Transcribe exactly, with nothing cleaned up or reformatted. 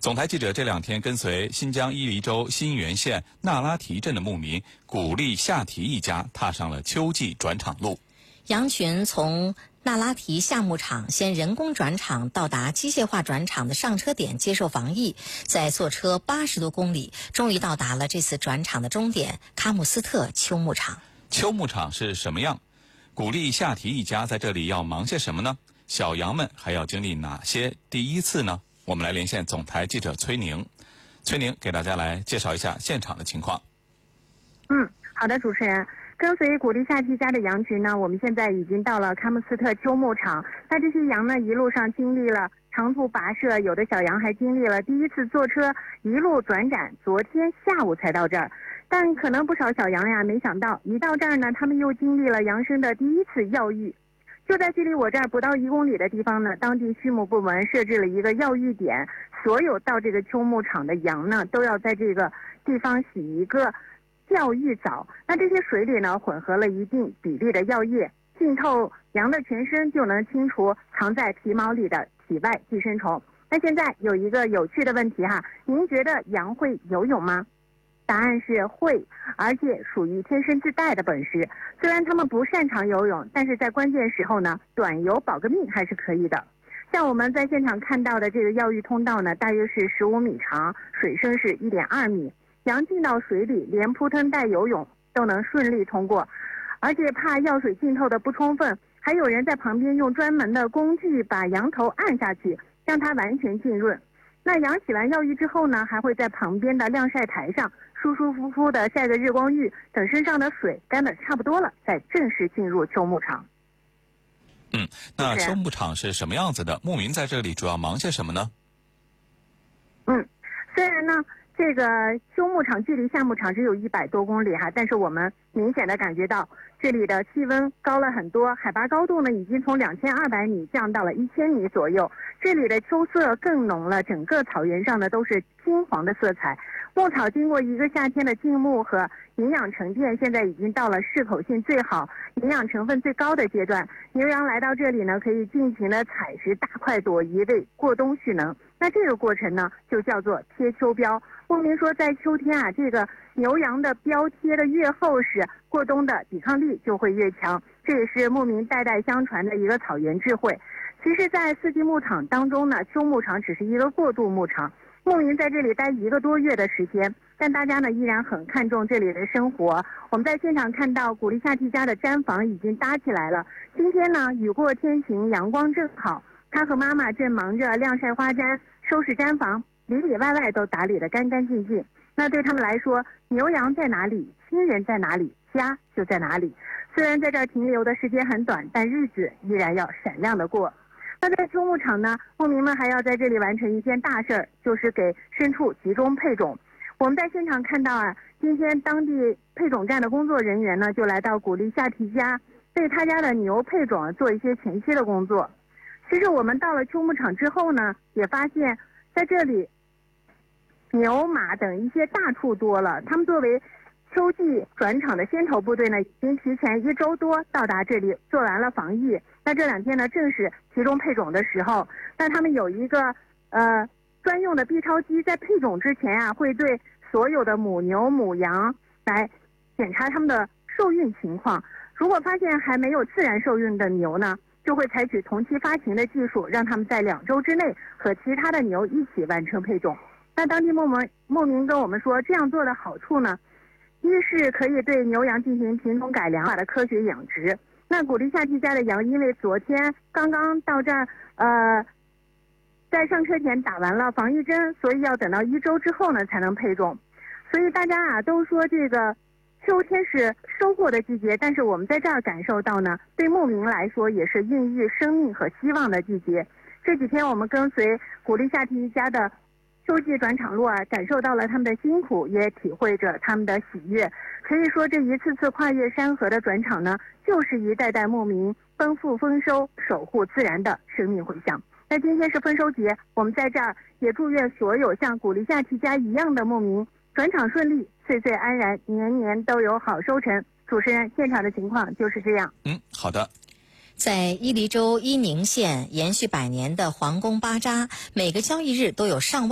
总台记者这两天跟随新疆伊犁州新源县那拉提镇的牧民古力夏提一家踏上了秋季转场路。 羊群从那拉提夏牧场先人工转场到达机械化转场的上车点接受防疫，再坐车八十多公里，终于到达了这次转场的终点喀木斯特秋牧场。 秋牧场是什么样？古力夏提一家在这里要忙些什么呢？小羊们还要经历哪些第一次呢？我们来连线总台记者崔宁，崔宁给大家来介绍一下现场的情况。 嗯，好的，主持人。跟随古力夏提家的羊群呢，我们现在已经到了喀木斯特秋牧场。那这些羊呢，一路上经历了长途跋涉，有的小羊还经历了第一次坐车一路转展，昨天下午才到这儿。但可能不少小羊呀，没想到一到这儿呢，他们又经历了羊生的第一次药浴。就在距离我这儿不到一公里的地方呢，当地畜牧部门设置了一个药浴点，所有到这个秋牧场的羊呢，都要在这个地方洗一个药浴澡。那这些水里呢，混合了一定比例的药液，浸透羊的全身，就能清除藏在皮毛里的体外寄生虫。那现在有一个有趣的问题哈，您觉得羊会游泳吗？答案是会，而且属于天生自带的本事。虽然他们不擅长游泳，但是在关键时候呢，短游保个命还是可以的。像我们在现场看到的这个药浴通道呢，大约是十五米长，水深是一点二米。羊进到水里，连扑腾带游泳都能顺利通过，而且怕药水浸透的不充分，还有人在旁边用专门的工具把羊头按下去，让它完全浸润。那羊洗完药浴之后呢，还会在旁边的晾晒台上舒舒服服的晒个日光浴，等身上的水干得差不多了，再正式进入秋牧场。 嗯，那秋牧场是什么样子的？牧民在这里主要忙些什么呢？ 嗯，虽然呢这个秋牧场距离夏牧场只有一百多公里哈，但是我们明显的感觉到这里的气温高了很多，海拔高度呢已经从两千二百米降到了一千米左右。这里的秋色更浓了，整个草原上呢都是金黄的色彩。牧草经过一个夏天的浸牧和营养沉淀，现在已经到了适口性最好、营养成分最高的阶段。牛羊来到这里呢，可以尽情的采食大快朵颐，为过冬蓄能。那这个过程呢，就叫做贴秋膘。牧民说，在秋天啊，这个牛羊的膘贴的越厚实，过冬的抵抗力就会越强。这也是牧民代代相传的一个草原智慧。其实，在四季牧场当中呢，秋牧场只是一个过渡牧场。牧民在这里待一个多月的时间，但大家呢依然很看重这里的生活。我们在现场看到古力夏提家的毡房已经搭起来了。今天呢，雨过天晴，阳光正好，他和妈妈正忙着晾晒花毡、收拾毡房，里里外外都打理得干干净净。那对他们来说，牛羊在哪里，亲人在哪里，家就在哪里。虽然在这儿停留的时间很短，但日子依然要闪亮地过。那在秋牧场呢，牧民们还要在这里完成一件大事儿，就是给牲畜集中配种。我们在现场看到啊，今天当地配种站的工作人员呢，就来到古力夏提家，对他家的牛配种做一些前期的工作。其实我们到了秋牧场之后呢，也发现在这里牛马等一些大畜多了，他们作为秋季转场的先头部队呢，已经提前一周多到达这里，做完了防疫。那这两天呢，正是集中配种的时候。那他们有一个呃专用的 B 超机，在配种之前啊，会对所有的母牛、母羊来检查它们的受孕情况。如果发现还没有自然受孕的牛呢，就会采取同期发情的技术，让他们在两周之内和其他的牛一起完成配种。那当地牧民牧民跟我们说，这样做的好处呢，一是可以对牛羊进行品种改良的科学养殖。那古力夏提家的羊因为昨天刚刚到这儿，呃，在上车前打完了防疫针，所以要等到一周之后呢才能配种。所以大家啊都说这个秋天是收获的季节，但是我们在这儿感受到呢，对牧民来说也是孕育生命和希望的季节。这几天我们跟随古力夏提家的秋季转场路啊，感受到了他们的辛苦，也体会着他们的喜悦。可以说，这一次次跨越山河的转场呢，就是一代代牧民奔赴丰收、守护自然的生命回响。那今天是丰收节，我们在这儿也祝愿所有像古力夏提家一样的牧民转场顺利，岁岁安然，年年都有好收成。主持人，现场的情况就是这样。 嗯，好的。 在伊犁州伊宁县延续百年的皇宫巴扎，每个交易日都有上万